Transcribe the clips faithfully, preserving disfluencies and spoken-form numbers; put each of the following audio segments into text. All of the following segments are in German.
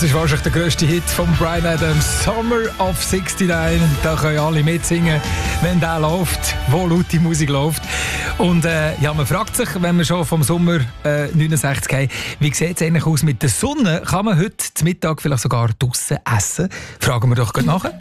Das ist wahrscheinlich der grösste Hit von Bryan Adams, Summer of neunundsiebzig. Da können alle mitsingen, wenn der läuft, wo laute Musik läuft. Und äh, ja, man fragt sich, wenn wir schon vom Sommer äh, neunundsechzig haben, wie sieht es eigentlich aus mit der Sonne? Kann man heute zum Mittag vielleicht sogar draussen essen? Fragen wir doch gleich nachher.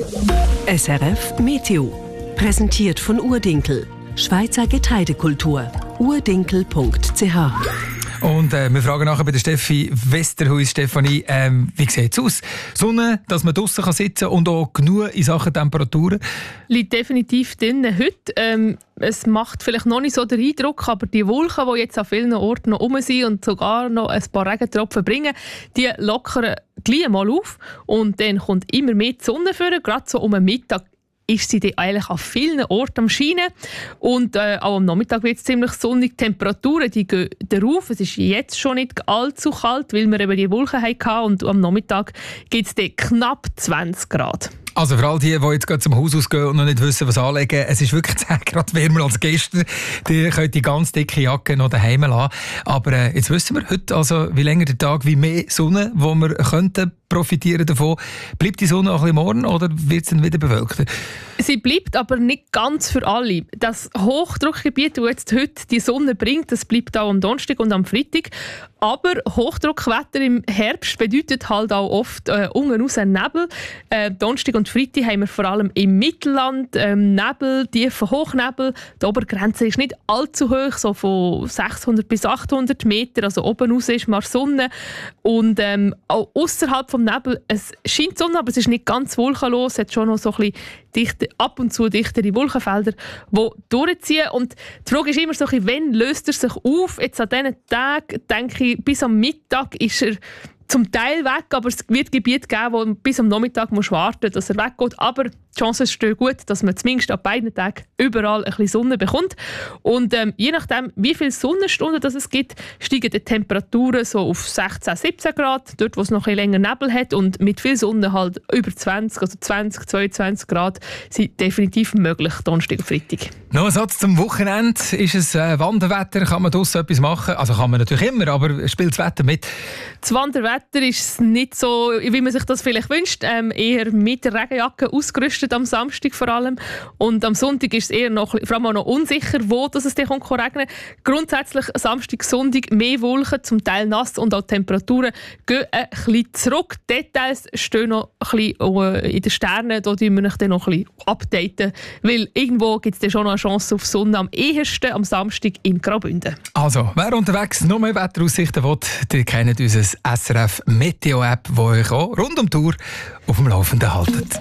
S R F Meteo. Präsentiert von Urdinkel. Schweizer Getreidekultur. urdinkel punkt c h. Und äh, wir fragen nachher bei der Steffi Westerhuis. Stefanie, ähm, wie sieht es aus? Sonne, dass man draussen kann sitzen und auch genug in Sachen Temperaturen? Liegt definitiv drin heute. Ähm, es macht vielleicht noch nicht so den Eindruck, aber die Wolken, die jetzt an vielen Orten noch rum sind und sogar noch ein paar Regentropfen bringen, die lockern gleich mal auf. Und dann kommt immer mehr die Sonne vor, gerade so um den Mittag ist sie dann eigentlich an vielen Orten am Scheinen. Und äh, auch am Nachmittag wird es ziemlich sonnig. Die Temperaturen die gehen rauf. Es ist jetzt schon nicht allzu kalt, weil wir eben die Wolken hatten. Und am Nachmittag gibt es dann knapp zwanzig Grad. Also für all die, die jetzt gerade zum Haus ausgehen und noch nicht wissen, was anlegen, es ist wirklich zehn Grad wärmer als gestern. Die können die ganz dicke Jacke noch daheim lassen. Aber äh, jetzt wissen wir heute, also wie länger der Tag, wie mehr Sonne, wo wir könnten profitieren davon. Bleibt die Sonne auch ein bisschen morgen oder wird es dann wieder bewölkt? Sie bleibt aber nicht ganz für alle. Das Hochdruckgebiet, das jetzt heute die Sonne bringt, das bleibt auch am Donnerstag und am Freitag. Aber Hochdruckwetter im Herbst bedeutet halt auch oft äh, unten raus Nebel. Äh, Donnerstag und Freitag haben wir vor allem im Mittelland ähm, Nebel, tiefen Hochnebel. Die Obergrenze ist nicht allzu hoch, so von sechshundert bis achthundert Meter. Also oben raus ist mal Sonne. Und ähm, auch ausserhalb vom Nebel, es scheint Sonne, aber es ist nicht ganz wolkenlos. Es hat schon noch so ein bisschen dichte, ab und zu dichtere Wolkenfelder, die durchziehen. Und die Frage ist immer so, wann löst er sich auf? Jetzt an diesen Tagen, denke ich, bis am Mittag ist er zum Teil weg, aber es wird Gebiete geben, wo bis am Nachmittag musst warten, dass er weggeht. Aber die Chancen stehen gut, dass man zumindest an beiden Tagen überall ein bisschen Sonne bekommt. Und ähm, je nachdem, wie viele Sonnenstunden das es gibt, steigen die Temperaturen so auf sechzehn, siebzehn Grad, dort wo es noch ein bisschen länger Nebel hat. Und mit viel Sonne halt über zwanzig, also zwanzig, zweiundzwanzig Grad sind definitiv möglich, Donnerstag und Freitag. Noch ein Satz zum Wochenende. Ist es äh, Wanderwetter? Kann man draussen etwas machen? Also kann man natürlich immer, aber spielt das Wetter mit? Das Wanderwetter ist nicht so, wie man sich das vielleicht wünscht. Ähm, eher mit der Regenjacke ausgerüstet am Samstag vor allem. Und am Sonntag ist es eher noch, vor allem auch noch unsicher, wo dass es dann regnen. Grundsätzlich Samstag, Sonntag mehr Wolken, zum Teil nass und auch die Temperaturen gehen ein bisschen zurück. Details stehen noch ein bisschen in den Sternen, da tun wir euch dann noch ein bisschen updaten, weil irgendwo gibt es dann schon noch eine Chance auf Sonne am ehesten am Samstag in Graubünden. Also, wer unterwegs noch mehr Wetteraussichten will, der kennt unser S R F Meteo-App, die euch auch rund um die Uhr auf dem Laufenden haltet.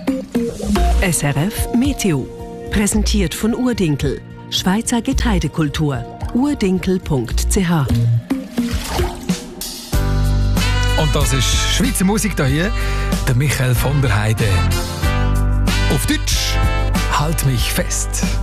S R F Meteo. Präsentiert von Urdinkel. Schweizer Getreidekultur. urdinkel punkt c h. Und das ist Schweizer Musik hier, der Michael von der Heide. Auf Deutsch, halt mich fest.